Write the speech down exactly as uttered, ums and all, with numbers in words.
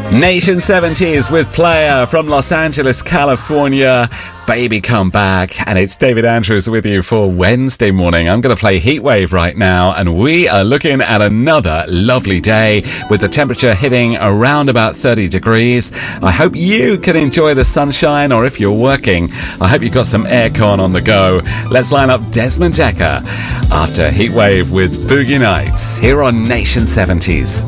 Nation seventies with Player from Los Angeles, California. Baby Come Back. And it's David Andrews with you for Wednesday morning. I'm going to play Heatwave right now, and we are looking at another lovely day with the temperature hitting around about thirty degrees. I hope you can enjoy the sunshine, or if you're working, I hope you've got some aircon on the go. Let's line up Desmond Dekker after Heatwave with Boogie Nights here on Nation seventies.